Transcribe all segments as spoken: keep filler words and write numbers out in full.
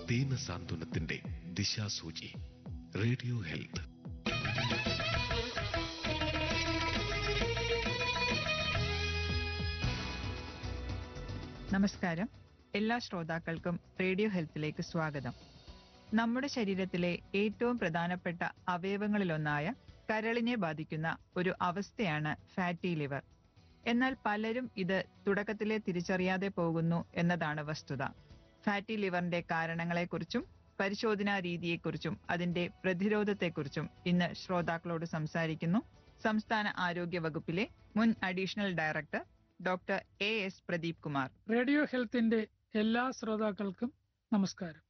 ദീന സാന്ത്വനത്തിന്റെ ദിശാസൂചി. Radio health. നമസ്കാരം. എല്ലാ ശ്രോതാക്കൾക്കും റേഡിയോ ഹെൽത്തിലേക്ക് സ്വാഗതം. നമ്മുടെ ശരീരത്തിലെ ഏറ്റവും പ്രധാനപ്പെട്ട അവയവങ്ങളിലൊന്നായ കരളിനെ ബാധിക്കുന്ന ഒരു അവസ്ഥയാണ് ഫാറ്റി ലിവർ. എന്നാൽ പലരും ഇത് തുടക്കത്തിലെ തിരിച്ചറിയാതെ പോകുന്നു എന്നതാണ് വസ്തുത. ഫാറ്റി ലിവറിന്റെ കാരണങ്ങളെക്കുറിച്ചും പരിശോധനാ രീതിയെക്കുറിച്ചും അതിന്റെ പ്രതിരോധത്തെക്കുറിച്ചും ഇന്ന് ശ്രോതാക്കളോട് സംസാരിക്കുന്നു സംസ്ഥാന ആരോഗ്യ വകുപ്പിലെ മുൻ additional director doctor A S Pradeep Kumar. Radio ഹെൽത്തിന്റെ എല്ലാ ശ്രോതാക്കൾക്കും നമസ്കാരം.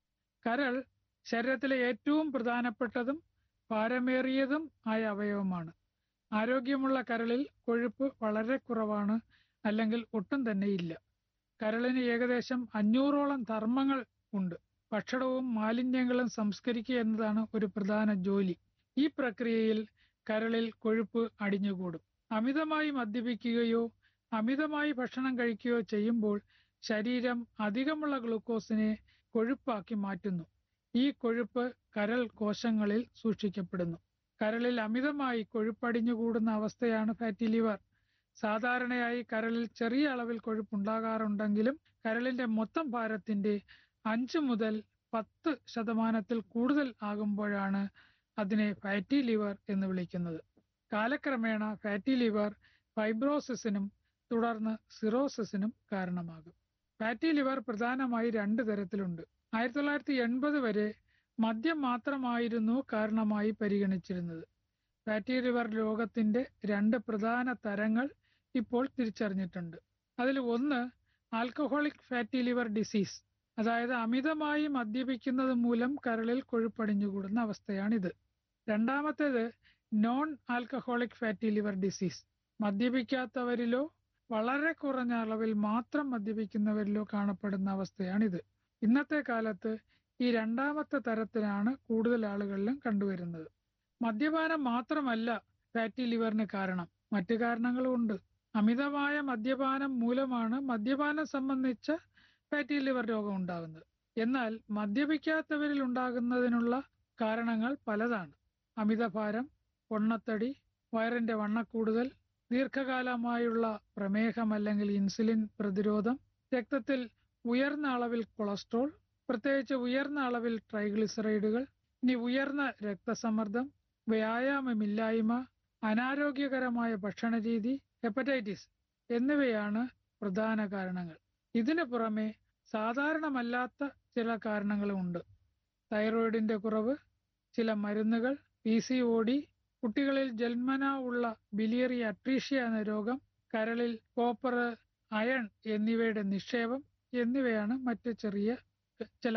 കരൾ ശരീരത്തിലെ ഏറ്റവും പ്രധാനപ്പെട്ടതും ഭാരമേറിയതും ആയ അവയവമാണ്. ആരോഗ്യമുള്ള കരളിൽ കൊഴുപ്പ് വളരെ കുറവാണ്, അല്ലെങ്കിൽ ഒട്ടും തന്നെ ഇല്ല. കരളിന് ഏകദേശം അഞ്ഞൂറോളം ധർമ്മങ്ങൾ ഉണ്ട്. ഭക്ഷണവും മാലിന്യങ്ങളും സംസ്കരിക്കുക എന്നതാണ് ഒരു പ്രധാന ജോലി. ഈ പ്രക്രിയയിൽ കരളിൽ കൊഴുപ്പ് അടിഞ്ഞുകൂടും. അമിതമായി മദ്യപിക്കുകയോ അമിതമായി ഭക്ഷണം കഴിക്കുകയോ ചെയ്യുമ്പോൾ ശരീരം അധികമുള്ള ഗ്ലൂക്കോസിനെ കൊഴുപ്പാക്കി മാറ്റുന്നു. ഈ കൊഴുപ്പ് കരൾ കോശങ്ങളിൽ സൂക്ഷിക്കപ്പെടുന്നു. കരളിൽ അമിതമായി കൊഴുപ്പടിഞ്ഞുകൂടുന്ന അവസ്ഥയാണ് ഫാറ്റി ലിവർ. സാധാരണയായി കരളിൽ ചെറിയ അളവിൽ കൊഴുപ്പുണ്ടാകാറുണ്ടെങ്കിലും കരളിന്റെ മൊത്തം ഭാരത്തിന്റെ അഞ്ച് മുതൽ പത്ത് ശതമാനത്തിൽ കൂടുതൽ ആകുമ്പോഴാണ് അതിനെ ഫാറ്റി ലിവർ എന്ന് വിളിക്കുന്നത്. കാലക്രമേണ ഫാറ്റി ലിവർ ഫൈബ്രോസിസിനും തുടർന്ന് സിറോസിസിനും കാരണമാകും. ഫാറ്റി ലിവർ പ്രധാനമായി രണ്ട് തരത്തിലുണ്ട്. ആയിരത്തി തൊള്ളായിരത്തി എൺപത് വരെ മദ്യം മാത്രമായിരുന്നു കാരണമായി പരിഗണിച്ചിരുന്നത്. ഫാറ്റി ലിവർ രോഗത്തിന്റെ രണ്ട് പ്രധാന തരങ്ങൾ ഇപ്പോൾ തിരിച്ചറിഞ്ഞിട്ടുണ്ട്. അതിൽ ഒന്ന് ആൽക്കഹോളിക് ഫാറ്റി ലിവർ ഡിസീസ്, അതായത് അമിതമായി മദ്യപിക്കുന്നത് മൂലം കരളിൽ കൊഴുപ്പടിഞ്ഞുകൂടുന്ന അവസ്ഥയാണിത്. രണ്ടാമത്തേത് non alcoholic fatty liver disease. മദ്യപിക്കാത്തവരിലോ വളരെ കുറഞ്ഞ അളവിൽ മാത്രം മദ്യപിക്കുന്നവരിലോ കാണപ്പെടുന്ന അവസ്ഥയാണിത്. ഇന്നത്തെ കാലത്ത് ഈ രണ്ടാമത്തെ തരത്തിലാണ് കൂടുതൽ ആളുകളിലും കണ്ടുവരുന്നത്. മദ്യപാനം മാത്രമല്ല ഫാറ്റി ലിവറിന് കാരണം, മറ്റു കാരണങ്ങളും ഉണ്ട്. അമിതമായ മദ്യപാനം മൂലമാണ് മദ്യപാനം സംബന്ധിച്ച ഫാറ്റി ലിവർ രോഗം ഉണ്ടാകുന്നത്. എന്നാൽ മദ്യപിക്കാത്തവരിൽ ഉണ്ടാകുന്നതിനുള്ള കാരണങ്ങൾ പലതാണ്. അമിതഭാരം, പൊണ്ണത്തടി, വയറിന്റെ വണ്ണക്കൂടുതൽ, ദീർഘകാലമായുള്ള പ്രമേഹം അല്ലെങ്കിൽ ഇൻസുലിൻ പ്രതിരോധം, രക്തത്തിൽ ഉയർന്ന അളവിൽ കൊളസ്ട്രോൾ, പ്രത്യേകിച്ച് ഉയർന്ന അളവിൽ ട്രൈഗ്ലിസറൈഡുകൾ, ഇനി ഉയർന്ന രക്തസമ്മർദ്ദം, വ്യായാമമില്ലായ്മ, അനാരോഗ്യകരമായ ഭക്ഷണരീതി, ഹെപ്പറ്റൈറ്റിസ് എന്നിവയാണ് പ്രധാന കാരണങ്ങൾ. ഇതിനു പുറമെ സാധാരണമല്ലാത്ത ചില കാരണങ്ങളുമുണ്ട്. തൈറോയിഡിന്റെ കുറവ്, ചില മരുന്നുകൾ, പി സി ഒ ഡി, കുട്ടികളിൽ ജന്മനാ ഉള്ള ബിലിയറി അട്രീഷ്യ എന്ന രോഗം, കരളിൽ കോപ്പർ, അയൺ എന്നിവയുടെ നിക്ഷേപം എന്നിവയാണ് മറ്റ് ചെറിയ ചില